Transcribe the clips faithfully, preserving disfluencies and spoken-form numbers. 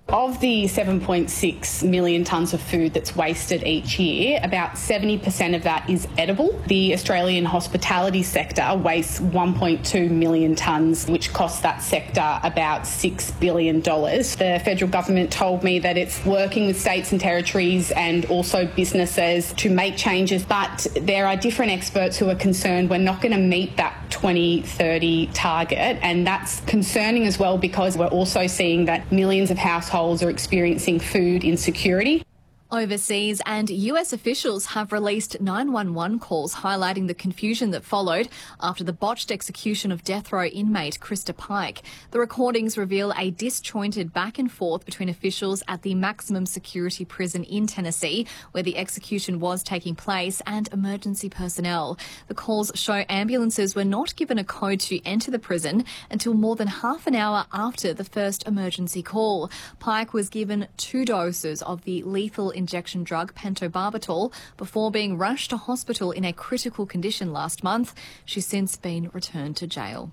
Of the seven point six million tonnes of food that's wasted each year, about seventy percent of that is edible. The Australian hospitality sector wastes one point two million tonnes, which costs that sector about six billion dollars. The federal government told me that it's working with states and territories and also businesses to make changes, but there are different experts who are concerned we're not going to meet that twenty thirty target, and that's concerning as well because we're also seeing that millions of households are experiencing food insecurity. Overseas and U S officials have released nine one one calls highlighting the confusion that followed after the botched execution of death row inmate Krista Pike. The recordings reveal a disjointed back and forth between officials at the maximum security prison in Tennessee, where the execution was taking place, and emergency personnel. The calls show ambulances were not given a code to enter the prison until more than half an hour after the first emergency call. Pike was given two doses of the lethal injection drug pentobarbital before being rushed to hospital in a critical condition last month. She's since been returned to jail.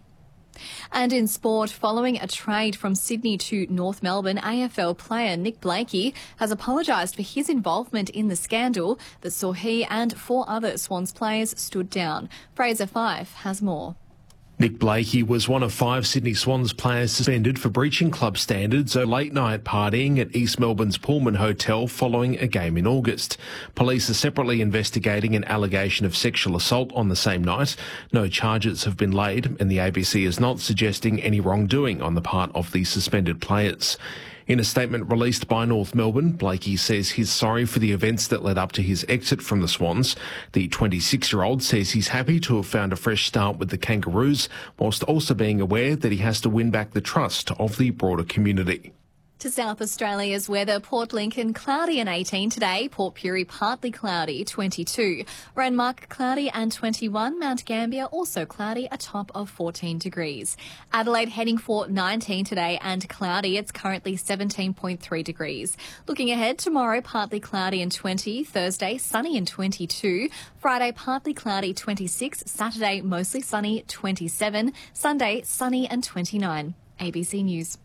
And in sport, following a trade from Sydney to North Melbourne, A F L player Nick Blakey has apologised for his involvement in the scandal that saw he and four other Swans players stood down. Fraser Fife has more. Nick Blakey was one of five Sydney Swans players suspended for breaching club standards or late-night partying at East Melbourne's Pullman Hotel following a game in August. Police are separately investigating an allegation of sexual assault on the same night. No charges have been laid, and the A B C is not suggesting any wrongdoing on the part of the suspended players. In a statement released by North Melbourne, Blakey says he's sorry for the events that led up to his exit from the Swans. The twenty-six-year-old says he's happy to have found a fresh start with the Kangaroos, whilst also being aware that he has to win back the trust of the broader community. To South Australia's weather, Port Lincoln cloudy and eighteen today, Port Pirie partly cloudy, twenty-two. Renmark cloudy and twenty-one, Mount Gambier also cloudy, a top of fourteen degrees. Adelaide heading for nineteen today and cloudy, it's currently seventeen point three degrees. Looking ahead, tomorrow partly cloudy and twenty, Thursday sunny and twenty-two, Friday partly cloudy twenty-six, Saturday mostly sunny twenty-seven, Sunday sunny and twenty-nine. A B C News.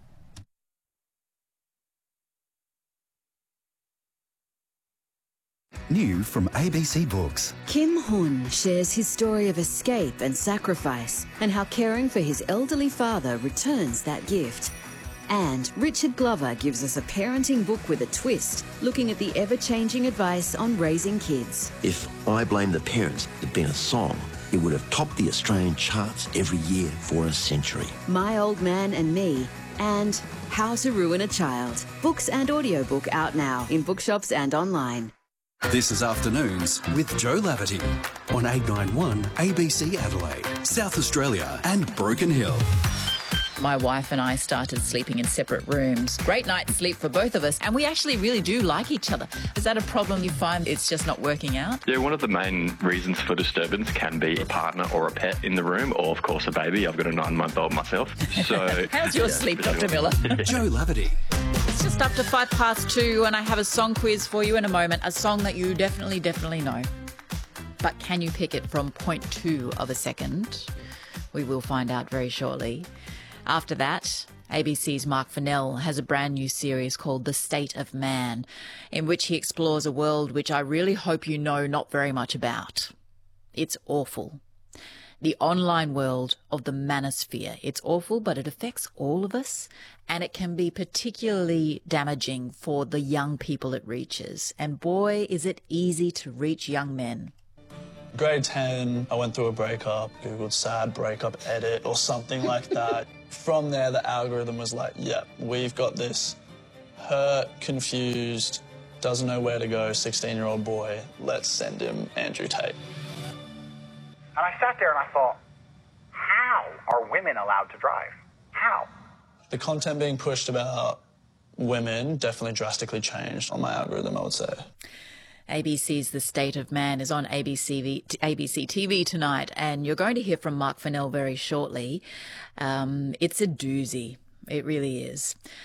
New from A B C Books. Kim Hun shares his story of escape and sacrifice and how caring for his elderly father returns that gift. And Richard Glover gives us a parenting book with a twist, looking at the ever-changing advice on raising kids. If I Blame the Parents had been a song, it would have topped the Australian charts every year for a century. My Old Man and Me, and How to Ruin a Child. Books and audiobook out now in bookshops and online. This is Afternoons with Joe Laverty on eight ninety-one A B C Adelaide, South Australia and Broken Hill. My wife and I started sleeping in separate rooms. Great night's sleep for both of us, and we actually really do like each other. Is that a problem you find it's just not working out? Yeah, one of the main reasons for disturbance can be a partner or a pet in the room, or of course a baby. I've got a nine-month-old myself. So how's your yeah, sleep, Doctor Miller? Joe Laverty. It's just up to five past two, and I have a song quiz for you in a moment. A song that you definitely, definitely know. But can you pick it from point two of a second? We will find out very shortly. After that, A B C's Mark Fennell has a brand new series called The State of Man, in which he explores a world which I really hope you know not very much about. It's awful. The online world of the manosphere. It's awful, but it affects all of us, and it can be particularly damaging for the young people it reaches. And boy, is it easy to reach young men. Grade ten, I went through a breakup, Googled sad breakup edit or something like that. From there, the algorithm was like, yep, yeah, we've got this hurt, confused, doesn't know where to go, sixteen-year-old boy. Let's send him Andrew Tate. And I sat there and I thought, how are women allowed to drive? How? The content being pushed about women definitely drastically changed on my algorithm, I would say. A B C's The State of Man is on A B C, A B C T V tonight, and you're going to hear from Mark Fennell very shortly. Um, it's a doozy. It really is.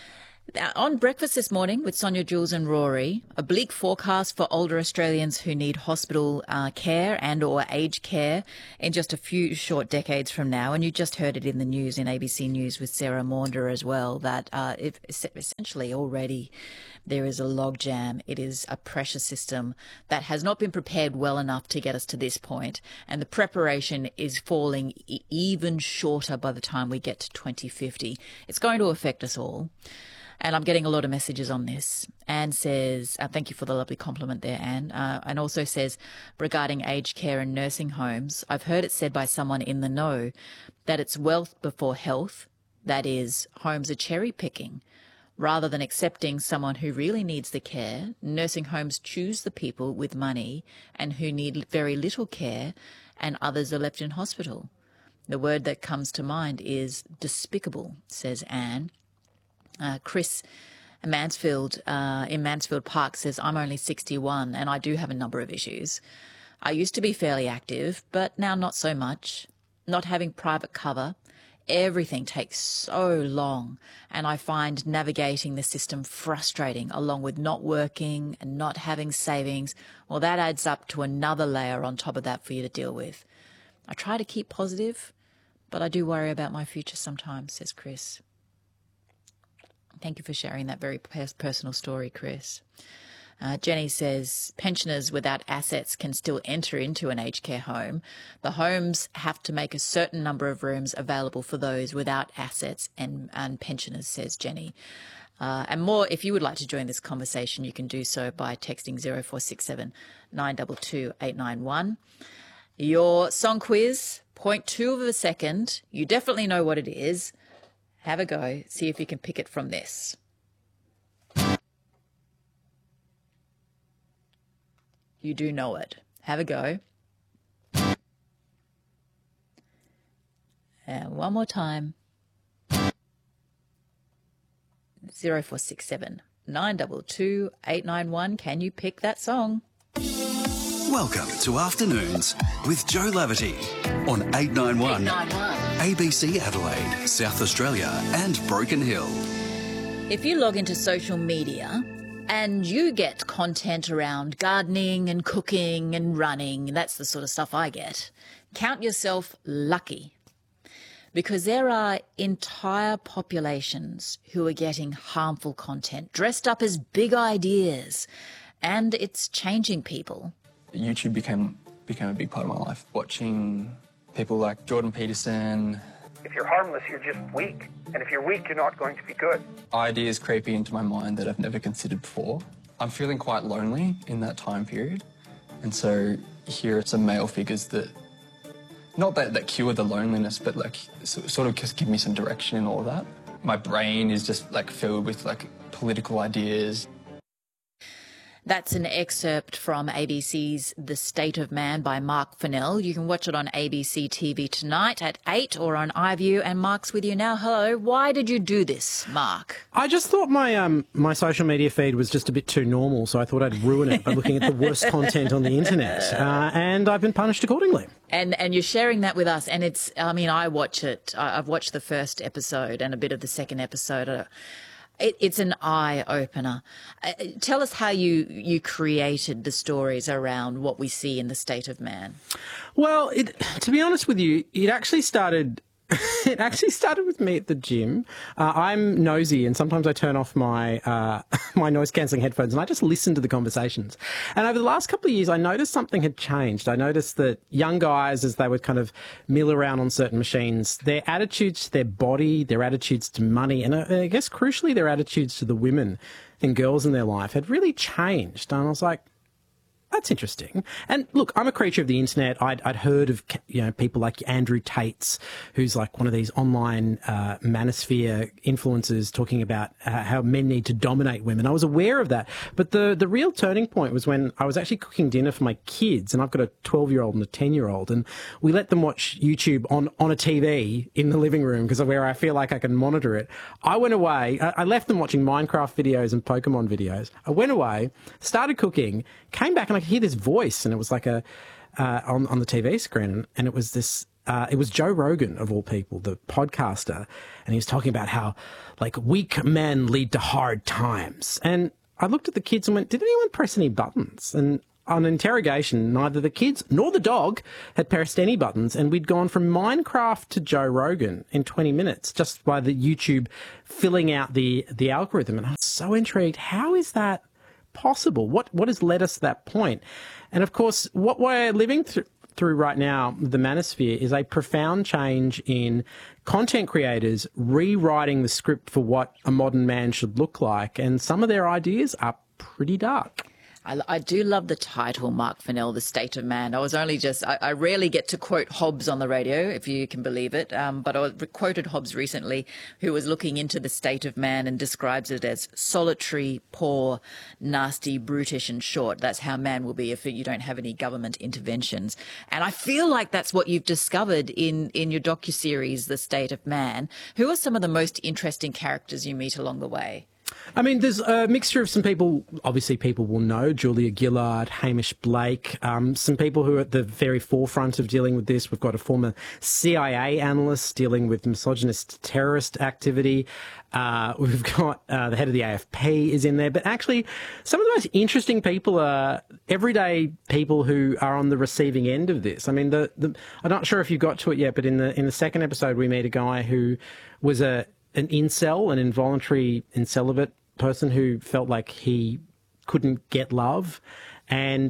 On Breakfast this morning with Sonia, Jules and Rory, a bleak forecast for older Australians who need hospital uh, care and or aged care in just a few short decades from now. And you just heard it in the news, in A B C News with Sarah Maunder as well, that uh, it, essentially already there is a logjam. It is a pressure system that has not been prepared well enough to get us to this point. And the preparation is falling e- even shorter by the time we get to twenty fifty. It's going to affect us all. And I'm getting a lot of messages on this. Anne says, uh, thank you for the lovely compliment there, Anne. Uh, and also says, regarding aged care and nursing homes, I've heard it said by someone in the know that it's wealth before health. That is, homes are cherry picking. Rather than accepting someone who really needs the care, nursing homes choose the people with money and who need very little care, and others are left in hospital. The word that comes to mind is despicable, says Anne. Uh, Chris Mansfield uh, in Mansfield Park says, I'm only sixty-one and I do have a number of issues. I used to be fairly active, but now not so much. Not having private cover, everything takes so long, and I find navigating the system frustrating, along with not working and not having savings. Well, that adds up to another layer on top of that for you to deal with. I try to keep positive, but I do worry about my future sometimes, says Chris. Thank you for sharing that very personal story, Chris. Uh, Jenny says, pensioners without assets can still enter into an aged care home. The homes have to make a certain number of rooms available for those without assets and, and pensioners, says Jenny. Uh, and more, if you would like to join this conversation, you can do so by texting zero four six seven, nine two two, eight nine one. Your song quiz, point two of a second. You definitely know what it is. Have a go. See if you can pick it from this. You do know it. Have a go. And one more time. zero four six seven, nine two two, eight nine one. Can you pick that song? Welcome to Afternoons with Joe Laverty on eight nine one, eight nine one. A B C Adelaide, South Australia and Broken Hill. If you log into social media and you get content around gardening and cooking and running, that's the sort of stuff I get, count yourself lucky, because there are entire populations who are getting harmful content dressed up as big ideas, and it's changing people. YouTube became became a big part of my life. Watching people like Jordan Peterson. If you're harmless, you're just weak. And if you're weak, you're not going to be good. Ideas creeping into my mind that I've never considered before. I'm feeling quite lonely in that time period. And so here are some male figures that, not that, that cure the loneliness, but like sort of just give me some direction in all of that. My brain is just like filled with like political ideas. That's an excerpt from A B C's The State of Man by Mark Fennell. You can watch it on A B C T V tonight at eight or on iView. And Mark's with you now. Hello. Why did you do this, Mark? I just thought my um my social media feed was just a bit too normal, so I thought I'd ruin it by looking at the worst content on the internet. Uh, and I've been punished accordingly. And and you're sharing that with us. And it's, I mean, I watch it. I've watched the first episode and a bit of the second episode. Uh, It, it's an eye-opener. Uh, tell us how you, you created the stories around what we see in The State of Man. Well, it, to be honest with you, it actually started... It actually started with me at the gym. Uh, I'm nosy, and sometimes I turn off my uh, my noise-cancelling headphones, and I just listen to the conversations. And over the last couple of years, I noticed something had changed. I noticed that young guys, as they would kind of mill around on certain machines, their attitudes to their body, their attitudes to money, and I, I guess crucially their attitudes to the women and girls in their life had really changed. And I was like, that's interesting. And look, I'm a creature of the internet. I'd, I'd heard of, you know, people like Andrew Tate's, who's like one of these online uh, manosphere influencers talking about uh, how men need to dominate women. I was aware of that. But the, the real turning point was when I was actually cooking dinner for my kids, and I've got a twelve-year-old and a ten-year-old, and we let them watch YouTube on, on a T V in the living room because of where I feel like I can monitor it. I went away. I, I left them watching Minecraft videos and Pokemon videos. I went away, started cooking, came back, and I could hear this voice, and it was like a uh, on on the T V screen, and it was this uh, it was Joe Rogan, of all people, the podcaster, and he was talking about how, like, weak men lead to hard times. And I looked at the kids and went, did anyone press any buttons? And on interrogation, neither the kids nor the dog had pressed any buttons, and we'd gone from Minecraft to Joe Rogan in twenty minutes just by the YouTube filling out the, the algorithm. And I was so intrigued. How is that possible? What what has led us to that point? And of course, what we're living through, through right now, the manosphere, is a profound change in content creators rewriting the script for what a modern man should look like. And some of their ideas are pretty dark. I, I do love the title, Mark Fennell, The State of Man. I was only just, I, I rarely get to quote Hobbes on the radio, if you can believe it, um, but I quoted Hobbes recently, who was looking into the state of man and describes it as solitary, poor, nasty, brutish and short. That's how man will be if you don't have any government interventions. And I feel like that's what you've discovered in, in your docuseries, The State of Man. Who are some of the most interesting characters you meet along the way? I mean, there's a mixture of some people, obviously people will know, Julia Gillard, Hamish Blake, um, some people who are at the very forefront of dealing with this. We've got a former C I A analyst dealing with misogynist terrorist activity. Uh, we've got uh, the head of the A F P is in there. But actually, some of the most interesting people are everyday people who are on the receiving end of this. I mean, the, the I'm not sure if you got to it yet, but in the in the second episode, we meet a guy who was a an incel, an involuntary and celibate person who felt like he couldn't get love. And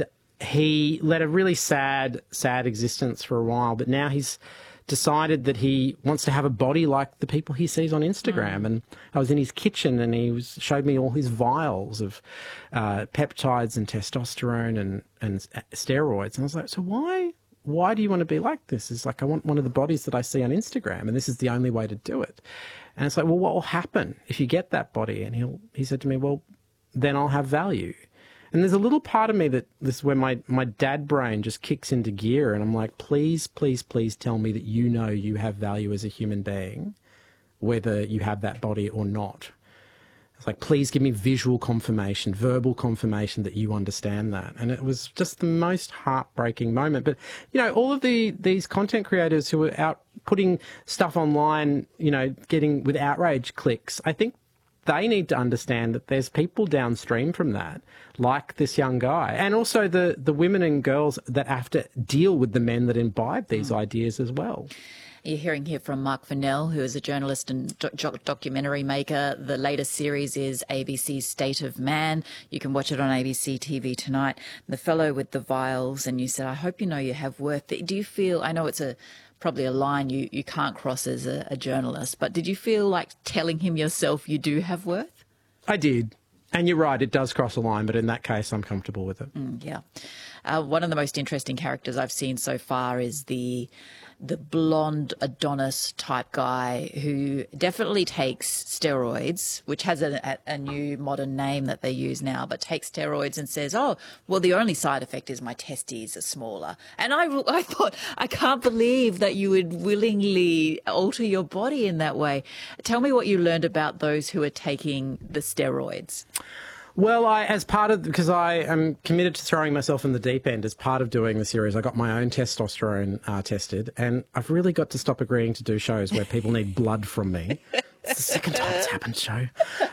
he led a really sad, sad existence for a while. But now he's decided that he wants to have a body like the people he sees on Instagram. Mm. And I was in his kitchen and he was showed me all his vials of uh, peptides and testosterone and, and steroids. And I was like, so why... why do you want to be like this? It's like, I want one of the bodies that I see on Instagram, and this is the only way to do it. And it's like, well, what will happen if you get that body? And he'll, he said to me, well, then I'll have value. And there's a little part of me that this is where my, my dad brain just kicks into gear. And I'm like, please, please, please tell me that you know you have value as a human being, whether you have that body or not. It's like, please give me visual confirmation, verbal confirmation that you understand that. And it was just the most heartbreaking moment. But, you know, all of the these content creators who are out putting stuff online, you know, getting with outrage clicks, I think they need to understand that there's people downstream from that, like this young guy. And also the, the women and girls that have to deal with the men that imbibe these mm. ideas as well. You're hearing here from Mark Fennell, who is a journalist and doc- documentary maker. The latest series is A B C's State of Man. You can watch it on A B C T V tonight. The fellow with the vials, and you said, I hope you know you have worth. Do you feel, I know it's a probably a line you, you can't cross as a, a journalist, but did you feel like telling him yourself you do have worth? I did. And you're right, it does cross a line, but in that case, I'm comfortable with it. Mm, yeah. Uh, one of the most interesting characters I've seen so far is the the blonde Adonis type guy who definitely takes steroids, which has a, a, a new modern name that they use now, but takes steroids and says, oh, well, the only side effect is my testes are smaller. And I, I thought, I can't believe that you would willingly alter your body in that way. Tell me what you learned about those who are taking the steroids. Well, I, as part of, because I am committed to throwing myself in the deep end, as part of doing the series, I got my own testosterone uh, tested, and I've really got to stop agreeing to do shows where people need blood from me. It's the second time it's happened, Joe.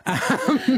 Um,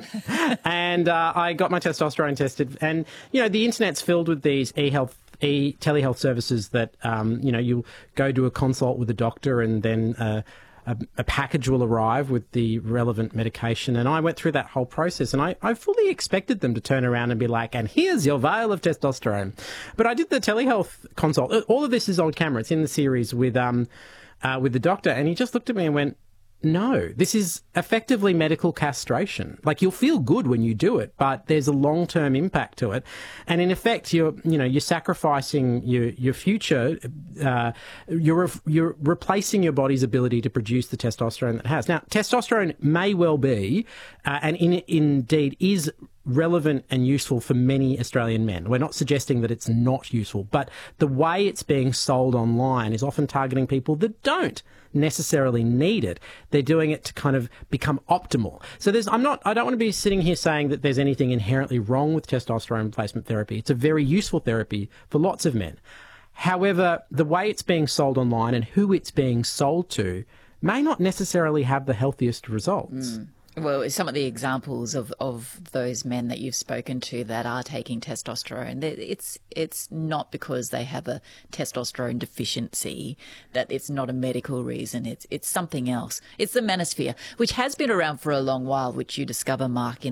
and uh, I got my testosterone tested, and, you know, the internet's filled with these e-health, e-telehealth services that, um, you know, you go to a consult with a doctor and then uh, A, a package will arrive with the relevant medication. And I went through that whole process, and I, I fully expected them to turn around and be like, and here's your vial of testosterone. But I did the telehealth consult. All of this is on camera. It's in the series with, um, uh, with the doctor. And he just looked at me and went, no, this is effectively medical castration. Like, you'll feel good when you do it, but there's a long-term impact to it. And in effect, you're, you know, you're sacrificing your, your future. Uh, you're, you're replacing your body's ability to produce the testosterone that it has. Now, testosterone may well be, uh, and in, indeed is relevant and useful for many Australian men. We're not suggesting that it's not useful, but the way it's being sold online is often targeting people that don't necessarily need it. They're doing it to kind of become optimal. So there's, I'm not, I don't want to be sitting here saying that there's anything inherently wrong with testosterone replacement therapy. It's a very useful therapy for lots of men. However, the way it's being sold online and who it's being sold to may not necessarily have the healthiest results. Mm. Well, some of the examples of, of those men that you've spoken to that are taking testosterone, it's it's not because they have a testosterone deficiency, that it's not a medical reason. It's it's something else. It's the manosphere, which has been around for a long while, which you discover, Mark, in